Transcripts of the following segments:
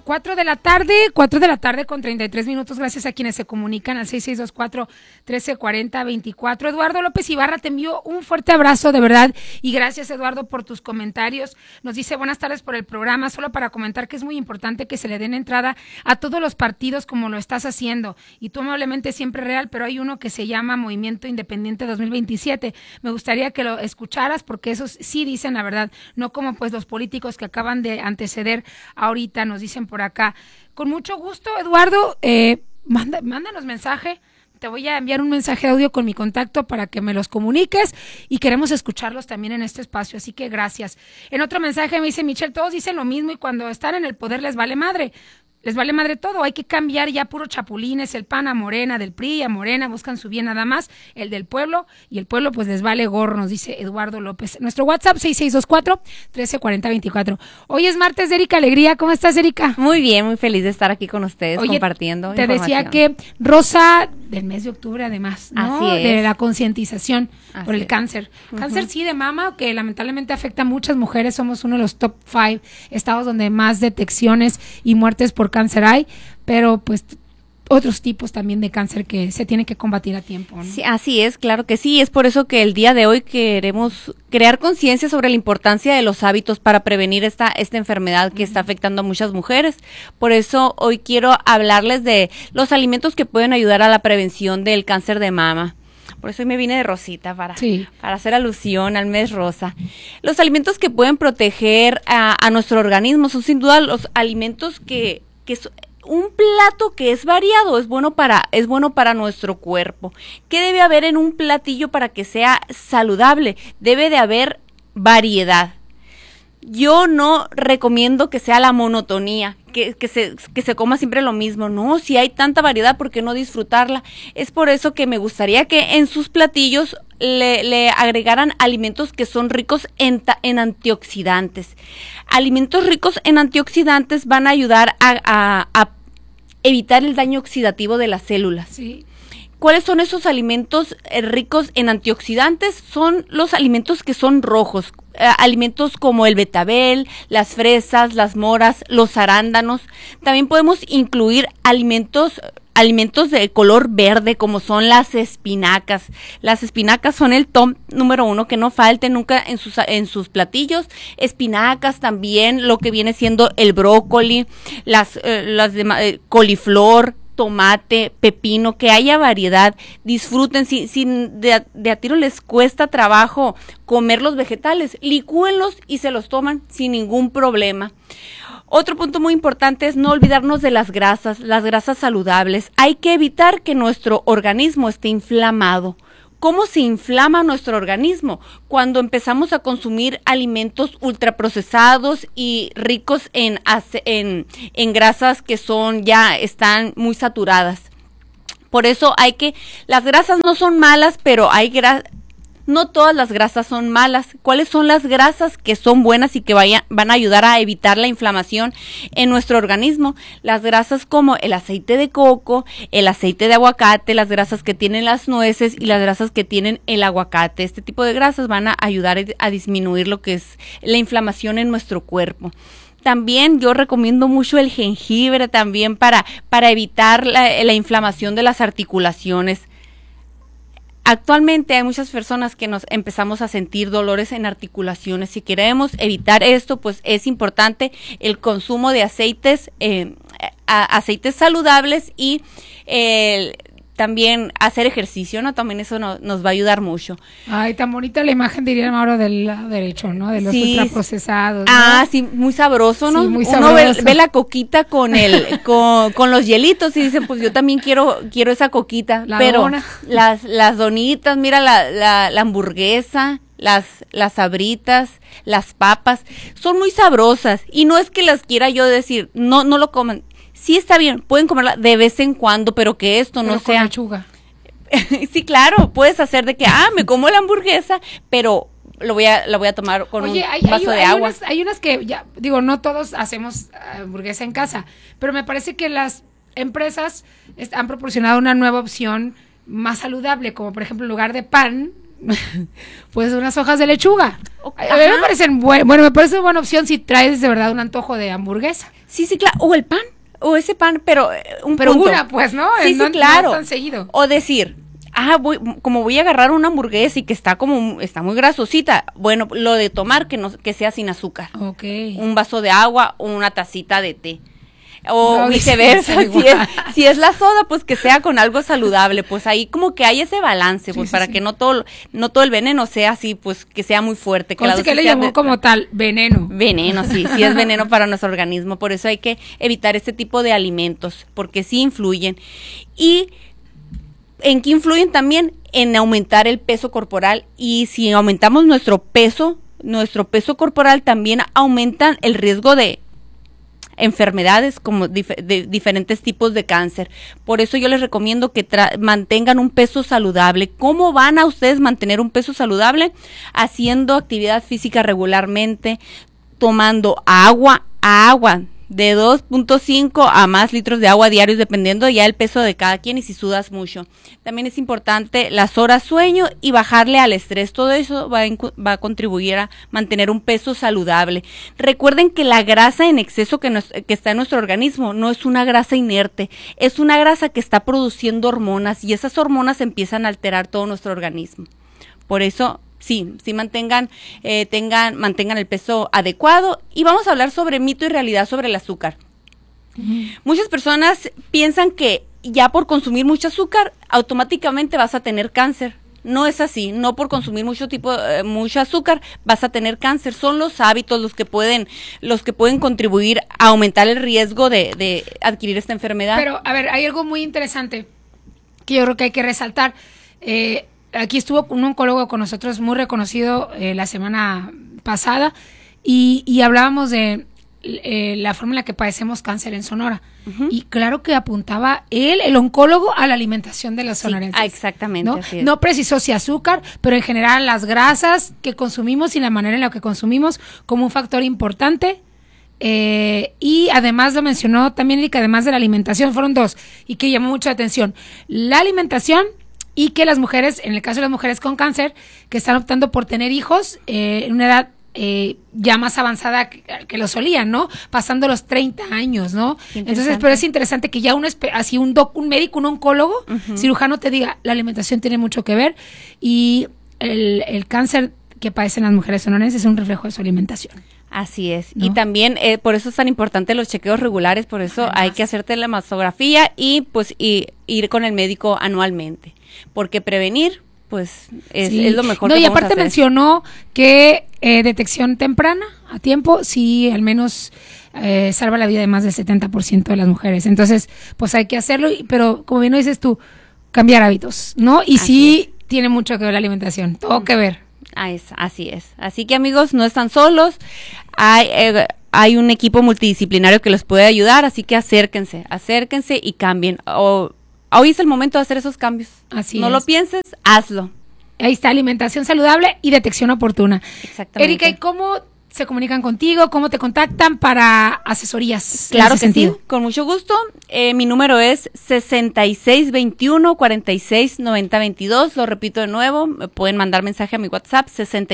4 de la tarde con 33 minutos, gracias a quienes se comunican al 6624-1340-24. Eduardo López Ibarra, te envío un fuerte abrazo, de verdad, y gracias, Eduardo, por tus comentarios. Nos dice, buenas tardes por el programa, solo para comentar que es muy importante que se le den entrada a todos los partidos como lo estás haciendo, y tú amablemente siempre real, pero hay uno que se llama Movimiento Independiente 2027. Me gustaría que lo escucharas, porque esos sí dicen la verdad, no como pues los políticos que acaban de anteceder ahorita, nos dicen por acá. Con mucho gusto, Eduardo, mándanos mensaje, te voy a enviar un mensaje de audio con mi contacto para que me los comuniques y queremos escucharlos también en este espacio, así que gracias. En otro mensaje me dice Michelle, todos dicen lo mismo y cuando están en el poder les vale madre todo, hay que cambiar ya puro chapulines, el PAN a Morena, del PRI a Morena, buscan su bien nada más, el del pueblo, y el pueblo pues les vale gorro, nos dice Eduardo López. Nuestro WhatsApp 6624-1340-24. Hoy es martes de Erika Alegría, ¿cómo estás, Erika? Muy bien, muy feliz de estar aquí con ustedes. Oye, compartiendo te información. decía que Rosa del mes de octubre además, ¿no? Así es. De la concientización por el es. cáncer. Cáncer sí de mama, que lamentablemente afecta a muchas mujeres, somos uno de los top 5 estados donde más detecciones y muertes por cáncer hay, pero pues otros tipos también de cáncer que se tienen que combatir a tiempo, ¿no? Sí, así es, claro que sí, es por eso que el día de hoy queremos crear conciencia sobre la importancia de los hábitos para prevenir esta enfermedad que está afectando a muchas mujeres. Por eso hoy quiero hablarles de los alimentos que pueden ayudar a la prevención del cáncer de mama. Por eso hoy me vine de rosita para hacer alusión al mes rosa. Los alimentos que pueden proteger a nuestro organismo son sin duda los alimentos que un plato que es variado, es bueno para nuestro cuerpo. ¿Qué debe haber en un platillo para que sea saludable? Debe de haber variedad. Yo no recomiendo que sea la monotonía, que se coma siempre lo mismo. No, si hay tanta variedad, ¿por qué no disfrutarla? Es por eso que me gustaría que en sus platillos le agregaran alimentos que son ricos en antioxidantes. Alimentos ricos en antioxidantes van a ayudar a evitar el daño oxidativo de las células. Sí. ¿Cuáles son esos alimentos ricos en antioxidantes? Son los alimentos que son rojos, alimentos como el betabel, las fresas, las moras, los arándanos. También podemos incluir alimentos de color verde, como son las espinacas. Las espinacas son el top número 1, que no falte nunca en sus platillos. Espinacas también, lo que viene siendo el brócoli, las coliflor, tomate, pepino, que haya variedad. Disfruten, de a tiro les cuesta trabajo comer los vegetales, licúenlos y se los toman sin ningún problema. Otro punto muy importante es no olvidarnos de las grasas saludables. Hay que evitar que nuestro organismo esté inflamado. ¿Cómo se inflama nuestro organismo? Cuando empezamos a consumir alimentos ultraprocesados y ricos en grasas que están muy saturadas. Por eso las grasas no son malas, pero no todas las grasas son malas. ¿Cuáles son las grasas que son buenas y que van a ayudar a evitar la inflamación en nuestro organismo? Las grasas como el aceite de coco, el aceite de aguacate, las grasas que tienen las nueces y las grasas que tienen el aguacate. Este tipo de grasas van a ayudar a disminuir lo que es la inflamación en nuestro cuerpo. También yo recomiendo mucho el jengibre también para evitar la inflamación de las articulaciones. Actualmente hay muchas personas que nos empezamos a sentir dolores en articulaciones. Si queremos evitar esto, pues es importante el consumo de aceites saludables y también hacer ejercicio, ¿no? También eso nos va a ayudar mucho. Ay, tan bonita la imagen, diría Mauro, del lado derecho, ¿no? De los ultraprocesados, ¿no? Sí, muy sabroso, ¿no? Sí, muy Uno sabroso. ve la coquita con los hielitos y dice, pues yo también quiero esa coquita. Pero dona. Las donitas, mira la hamburguesa, las sabritas, las papas, son muy sabrosas. Y no es que las quiera yo decir, no lo coman. Sí está bien, pueden comerla de vez en cuando, pero que esto no sea... con lechuga. Sí, claro, puedes hacer de que, me como la hamburguesa, pero la voy a tomar con un vaso de agua. Hay unas que, ya digo, no todos hacemos hamburguesa en casa, pero me parece que las empresas han proporcionado una nueva opción más saludable, como por ejemplo en lugar de pan, Pues unas hojas de lechuga. A mí Ajá. me parecen me parece una buena opción si traes de verdad un antojo de hamburguesa. Sí, claro. O el pan. O ese pan, pero Pero punto. una, pues, ¿no? Sí, No, claro. no tan seguido. O decir, como voy a agarrar una hamburguesa y que está muy grasosita, bueno, lo de tomar que sea sin azúcar. Ok. Un vaso de agua o una tacita de té. O No, viceversa, igual. si es la soda, pues que sea con algo saludable, pues ahí como que hay ese balance, pues Sí, para sí. que no todo el veneno sea así, pues que sea muy fuerte. Conste que le sea llamó como tal veneno. veneno, sí es veneno para nuestro organismo, por eso hay que evitar este tipo de alimentos, porque sí influyen. ¿Y en qué influyen también? En aumentar el peso corporal, y si aumentamos nuestro peso corporal también aumenta el riesgo de enfermedades como de diferentes tipos de cáncer. Por eso yo les recomiendo que mantengan un peso saludable. ¿Cómo van a ustedes mantener un peso saludable? Haciendo actividad física regularmente, tomando agua de 2.5 a más litros de agua diarios, dependiendo ya el peso de cada quien y si sudas mucho. También es importante las horas sueño y bajarle al estrés. Todo eso va a contribuir a mantener un peso saludable. Recuerden que la grasa en exceso que está en nuestro organismo no es una grasa inerte, es una grasa que está produciendo hormonas, y esas hormonas empiezan a alterar todo nuestro organismo. Por eso, sí mantengan el peso adecuado. Y vamos a hablar sobre mito y realidad sobre el azúcar. Muchas personas piensan que ya por consumir mucho azúcar automáticamente vas a tener cáncer. No es así, no por consumir mucho azúcar vas a tener cáncer. Son los hábitos los que pueden contribuir a aumentar el riesgo de adquirir esta enfermedad. Pero, a ver, hay algo muy interesante que yo creo que hay que resaltar. Aquí estuvo un oncólogo con nosotros muy reconocido la semana pasada y hablábamos de la forma en la que padecemos cáncer en Sonora. Uh-huh. Y claro que apuntaba el oncólogo, a la alimentación de los sonorenses. Exactamente. ¿No? Así es. No precisó si azúcar, pero en general las grasas que consumimos y la manera en la que consumimos como un factor importante. Y además lo mencionó también Erika, además de la alimentación, fueron dos y que llamó mucho la atención: la alimentación, y que las mujeres, en el caso de las mujeres con cáncer, que están optando por tener hijos en una edad ya más avanzada que lo solían, ¿no? Pasando los 30 años, ¿no? Entonces, pero es interesante que ya un médico, un oncólogo, uh-huh, cirujano te diga, la alimentación tiene mucho que ver, y el cáncer que padecen las mujeres sonorenses es un reflejo de su alimentación. Así es, ¿no? Y también por eso es tan importante los chequeos regulares, por eso hay que hacerte la mastografía y ir con el médico anualmente, porque prevenir pues es lo mejor. No, que y aparte hacer. Mencionó que detección temprana, a tiempo, sí, al menos salva la vida de más del 70% de las mujeres. Entonces, pues hay que hacerlo, pero como bien lo dices tú, cambiar hábitos, ¿no? Y sí tiene mucho que ver la alimentación, todo que ver. Así es. Así que, amigos, no están solos. Hay un equipo multidisciplinario que los puede ayudar, así que acérquense y cambien. Hoy es el momento de hacer esos cambios. Así no es. lo pienses, hazlo. Ahí está, alimentación saludable y detección oportuna. Exactamente. Erika, ¿y cómo se comunican contigo? ¿Cómo te contactan para asesorías? Claro en ese que sentido? sí, con mucho gusto. Mi número es 6621-469022. Lo repito de nuevo, me pueden mandar mensaje a mi WhatsApp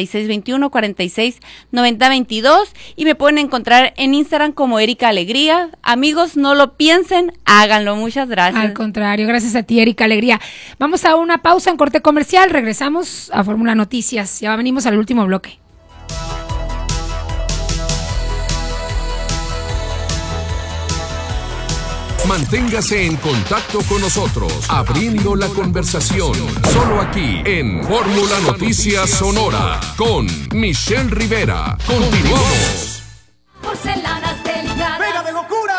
6621-469022 y me pueden encontrar en Instagram como Erika Alegría. Amigos, no lo piensen, háganlo. Muchas gracias. Al contrario, gracias a ti, Erika Alegría. Vamos a una pausa en corte comercial, regresamos a Fórmula Noticias. Ya venimos al último bloque. Manténgase en contacto con nosotros, abriendo la conversación, solo aquí en Fórmula Noticias Sonora, con Michelle Rivera. Continuamos. Porcelanas delicadas. ¡Pega de locura!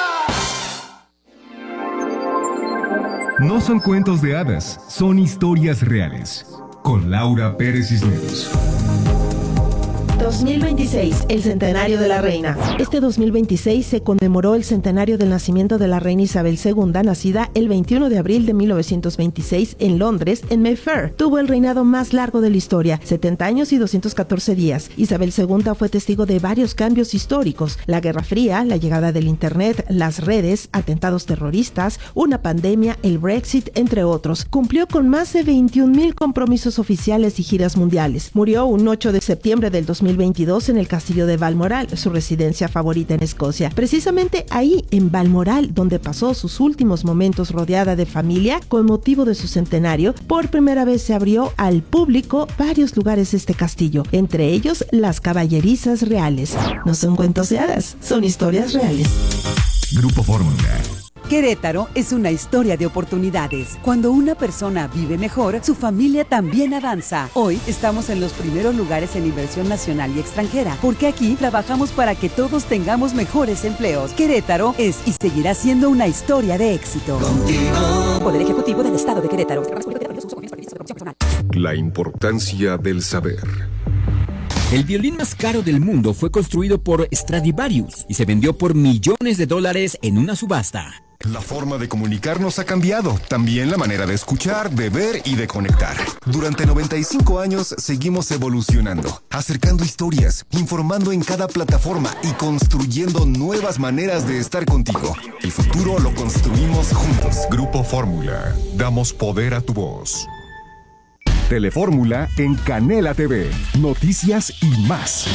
No son cuentos de hadas, son historias reales. Con Laura Pérez Cisneros. 2026, el centenario de la reina. Este 2026 se conmemoró el centenario del nacimiento de la reina Isabel II, nacida el 21 de abril de 1926 en Londres, en Mayfair. Tuvo el reinado más largo de la historia, 70 años y 214 días. Isabel II fue testigo de varios cambios históricos: la Guerra Fría, la llegada del Internet, las redes, atentados terroristas, una pandemia, el Brexit, entre otros. Cumplió con más de 21,000 compromisos oficiales y giras mundiales. Murió un 8 de septiembre del 2022 en el castillo de Balmoral, su residencia favorita en Escocia. Precisamente ahí, en Balmoral, donde pasó sus últimos momentos rodeada de familia, con motivo de su centenario, por primera vez se abrió al público varios lugares de este castillo, entre ellos las caballerizas reales. No son cuentos de hadas, son historias reales. Grupo Fórmula. Querétaro es una historia de oportunidades. Cuando una persona vive mejor, su familia también avanza. Hoy estamos en los primeros lugares en inversión nacional y extranjera, porque aquí trabajamos para que todos tengamos mejores empleos. Querétaro es y seguirá siendo una historia de éxito. Contigo. Poder Ejecutivo del Estado de Querétaro. La importancia del saber. El violín más caro del mundo fue construido por Stradivarius y se vendió por millones de dólares en una subasta. La forma de comunicarnos ha cambiado, también la manera de escuchar, de ver y de conectar. Durante 95 años seguimos evolucionando, acercando historias, informando en cada plataforma y construyendo nuevas maneras de estar contigo. El futuro lo construimos juntos. Grupo Fórmula, damos poder a tu voz. Telefórmula en Canela TV, noticias y más.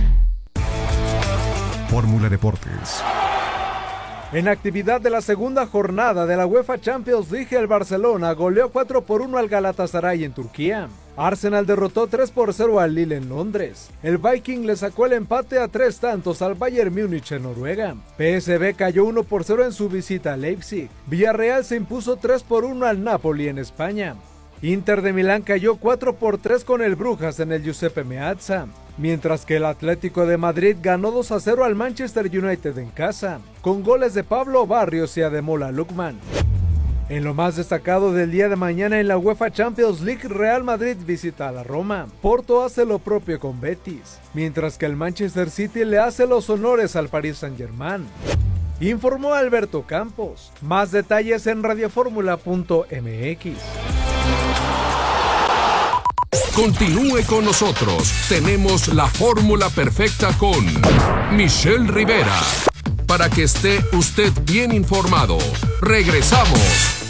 Fórmula Deportes. En actividad de la segunda jornada de la UEFA Champions League, el Barcelona goleó 4-1 al Galatasaray en Turquía. Arsenal derrotó 3-0 al Lille en Londres. El Viking le sacó el empate a 3 tantos al Bayern Múnich en Noruega. PSV cayó 1-0 en su visita a Leipzig. Villarreal se impuso 3-1 al Napoli en España. Inter de Milán cayó 4-3 con el Brujas en el Giuseppe Meazza, mientras que el Atlético de Madrid ganó 2-0 al Manchester United en casa, con goles de Pablo Barrios y Ademola Lookman. En lo más destacado del día de mañana en la UEFA Champions League, Real Madrid visita a la Roma. Porto hace lo propio con Betis, mientras que el Manchester City le hace los honores al Paris Saint-Germain. Informó Alberto Campos. Más detalles en radioformula.mx. Continúe con nosotros. Tenemos la fórmula perfecta con Michelle Rivera. Para que esté usted bien informado. Regresamos.